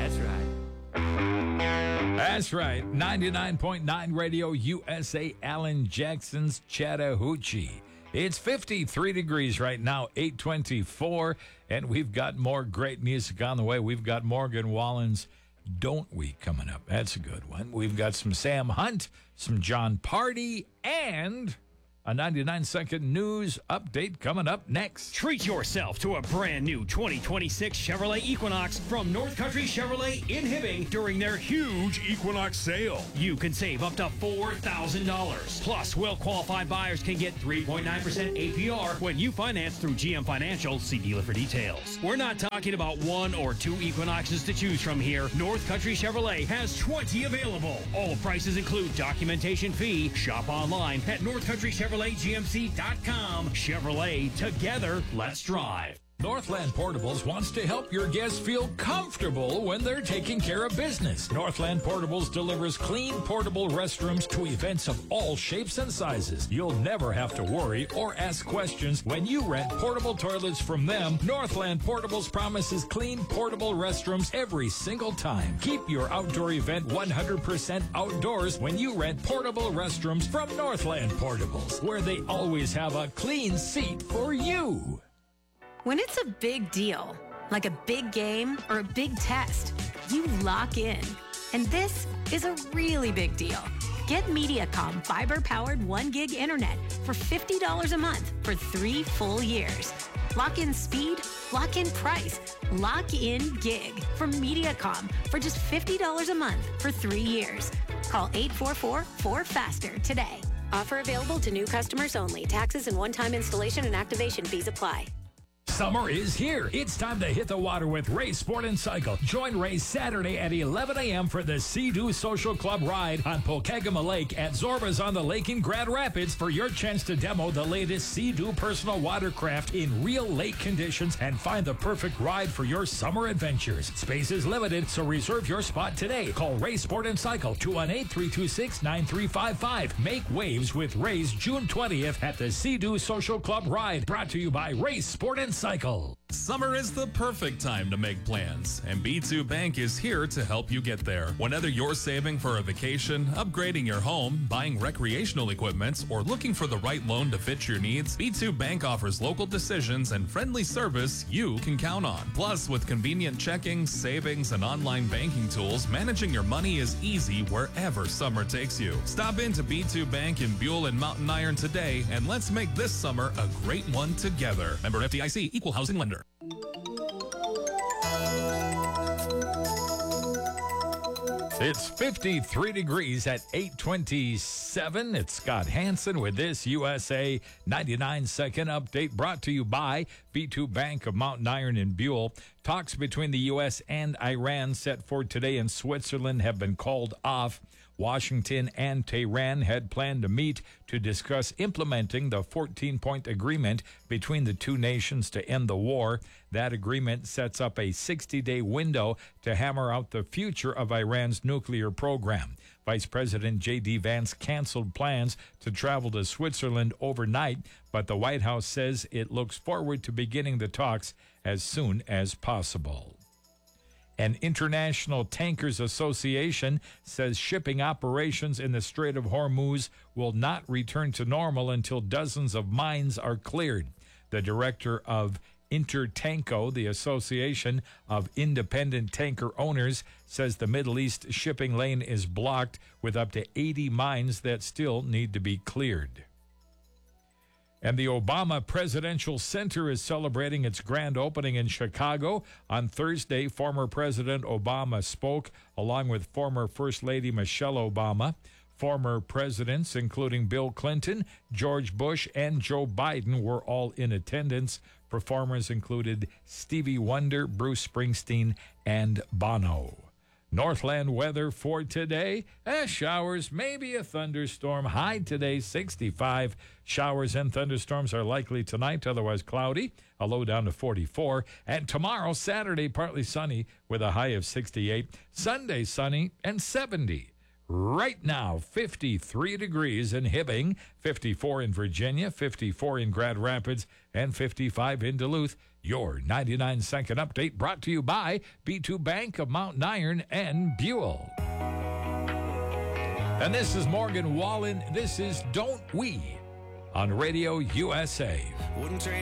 That's right. That's right. 99.9 Radio USA, Alan Jackson's Chattahoochee. It's 53 degrees right now, 8:24, and we've got more great music on the way. We've got Morgan Wallen's Don't We coming up. That's a good one. We've got some Sam Hunt, some John Party, and a 99-second news update coming up next. Treat yourself to a brand new 2026 Chevrolet Equinox from North Country Chevrolet in Hibbing during their huge Equinox sale. You can save up to $4,000. Plus, well-qualified buyers can get 3.9% APR when you finance through GM Financial. See dealer for details. We're not talking about one or two Equinoxes to choose from here. North Country Chevrolet has 20 available. All prices include documentation fee. Shop online at NorthCountryChevroletGMC.com. Chevrolet, together, let's drive. Northland Portables wants to help your guests feel comfortable when they're taking care of business. Northland Portables delivers clean, portable restrooms to events of all shapes and sizes. You'll never have to worry or ask questions when you rent portable toilets from them. Northland Portables promises clean, portable restrooms every single time. Keep your outdoor event 100% outdoors when you rent portable restrooms from Northland Portables, where they always have a clean seat for you. When it's a big deal, like a big game or a big test, you lock in. And this is a really big deal. Get Mediacom fiber-powered 1 gig internet for $50 a month for 3 full years. Lock in speed, lock in price, lock in gig from Mediacom for just $50 a month for 3 years. Call 844-4FASTER today. Offer available to new customers only. Taxes and one-time installation and activation fees apply. Summer is here. It's time to hit the water with Ray Sport and Cycle. Join Ray Saturday at 11 a.m. for the Sea-Doo Social Club ride on Pokegama Lake at Zorba's on the Lake in Grand Rapids for your chance to demo the latest Sea-Doo personal watercraft in real lake conditions and find the perfect ride for your summer adventures. Space is limited, so reserve your spot today. Call Ray Sport and Cycle, 218-326-9355. Make waves with Ray's June 20th at the Sea-Doo Social Club ride. Brought to you by Ray Sport and Cycle. Summer is the perfect time to make plans, and B2 Bank is here to help you get there. Whether you're saving for a vacation, upgrading your home, buying recreational equipment, or looking for the right loan to fit your needs, B2 Bank offers local decisions and friendly service you can count on. Plus, with convenient checking, savings, and online banking tools, managing your money is easy wherever summer takes you. Stop into B2 Bank in Buell and Mountain Iron today, and let's make this summer a great one together. Member FDIC, Equal Housing Lender. It's 53 degrees at 8:27. It's Scott Hansen with this USA 99-second update brought to you by B2 Bank of Mountain Iron in Buell. Talks between the U.S. and Iran set for today in Switzerland have been called off. Washington and Tehran had planned to meet to discuss implementing the 14-point agreement between the two nations to end the war. That agreement sets up a 60-day window to hammer out the future of Iran's nuclear program. Vice President J.D. Vance canceled plans to travel to Switzerland overnight, but the White House says it looks forward to beginning the talks as soon as possible. An International Tankers Association says shipping operations in the Strait of Hormuz will not return to normal until dozens of mines are cleared. The director of Intertanko, the Association of Independent Tanker Owners, says the Middle East shipping lane is blocked with up to 80 mines that still need to be cleared. And the Obama Presidential Center is celebrating its grand opening in Chicago. On Thursday, former President Obama spoke, along with former First Lady Michelle Obama. Former presidents, including Bill Clinton, George Bush, and Joe Biden, were all in attendance. Performers included Stevie Wonder, Bruce Springsteen, and Bono. Northland weather for today. Showers, maybe a thunderstorm. High today, 65. Showers and thunderstorms are likely tonight, otherwise cloudy. A low down to 44. And tomorrow, Saturday, partly sunny with a high of 68. Sunday, sunny and 70. Right now, 53 degrees in Hibbing, 54 in Virginia, 54 in Grand Rapids, and 55 in Duluth. Your 99-second update brought to you by B2 Bank of Mountain Iron and Buell. And this is Morgan Wallen. This is Don't We on Radio USA. Wouldn't trade